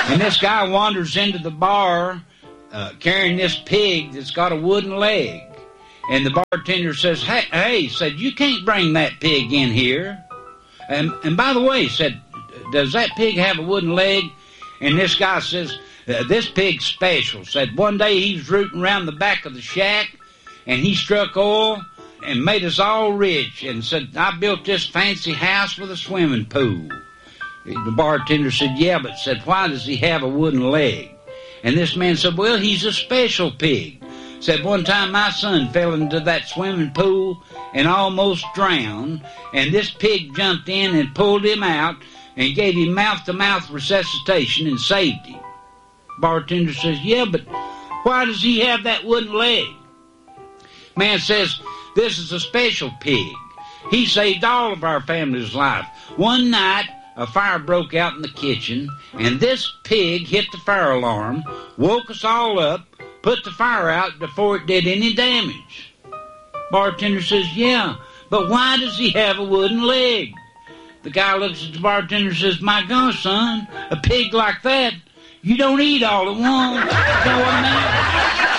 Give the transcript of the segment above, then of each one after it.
And this guy wanders into the bar carrying this pig that's got a wooden leg. And the bartender says, hey, said, you can't bring that pig in here. And by the way, said, does that pig have a wooden leg? And this guy says, this pig's special. Said, one day he was rooting around the back of the shack, and he struck oil and made us all rich, and said, I built this fancy house with a swimming pool. The bartender said, yeah, but said, why does he have a wooden leg? And this man said, well, he's a special pig. Said, one time my son fell into that swimming pool and almost drowned, and this pig jumped in and pulled him out and gave him mouth-to-mouth resuscitation and saved him. Bartender says, yeah, but why does he have that wooden leg? Man says, this is a special pig. He saved all of our family's life. One night, a fire broke out in the kitchen, and this pig hit the fire alarm, woke us all up, put the fire out before it did any damage. Bartender says, yeah, but why does he have a wooden leg? The guy looks at the bartender and says, my gosh, son, a pig like that, you don't eat all at once. You know what I mean?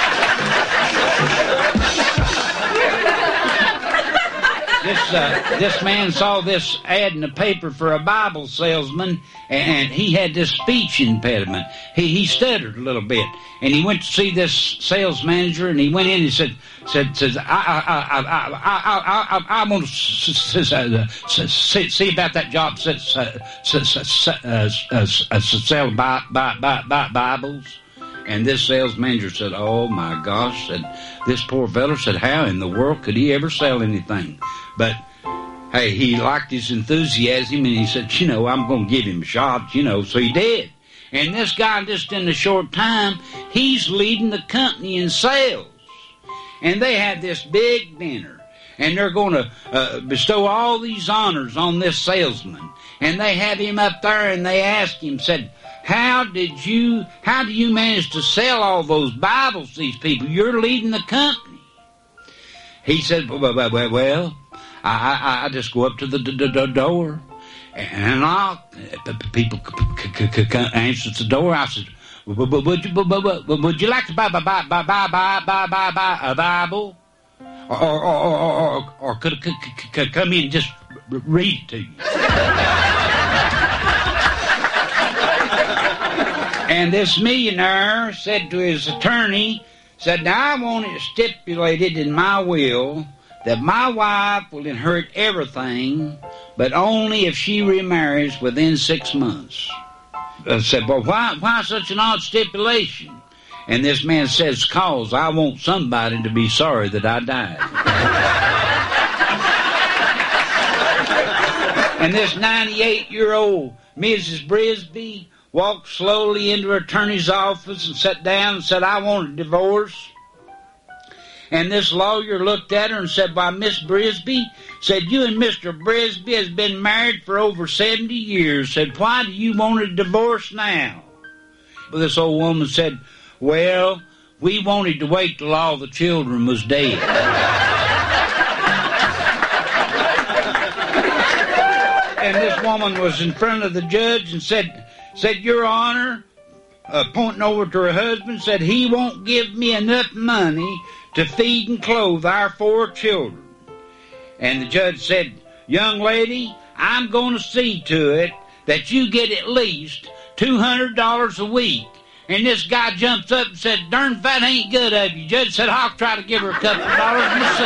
This man saw this ad in the paper for a Bible salesman, and he had this speech impediment. He stuttered a little bit, and he went to see this sales manager, and he went in and said, I want to see about that job. Sell Bibles. And this sales manager said, oh my gosh, said, this poor fellow said, how in the world could he ever sell anything? But, hey, he liked his enthusiasm, and he said, I'm going to give him a shot, so he did. And this guy, just in a short time, he's leading the company in sales. And they had this big dinner, and they're going to bestow all these honors on this salesman. And they have him up there, and they asked him, said, how do you manage to sell all those Bibles to these people? You're leading the company. He said, well, I just go up to the door and knock. People answer the door. I said, would you like to buy a Bible? Or could come in and just read it to you? And this millionaire said to his attorney, said, now I want it stipulated in my will that my wife will inherit everything, but only if she remarries within 6 months. I said, well, why such an odd stipulation? And this man says, cause I want somebody to be sorry that I died. And this 98-year-old Mrs. Brisby walked slowly into her attorney's office and sat down and said, I want a divorce. And this lawyer looked at her and said, why, Miss Brisby, said, you and Mr. Brisby has been married for over 70 years. Said, why do you want a divorce now? Well, this old woman said, well, we wanted to wait till all the children was dead. And this woman was in front of the judge and said, Your Honor, pointing over to her husband, said, he won't give me enough money to feed and clothe our 4 children. And the judge said, young lady, I'm going to see to it that you get at least $200 a week. And this guy jumps up and said, darn if that ain't good of you. Judge said, I'll try to give her a couple of dollars myself.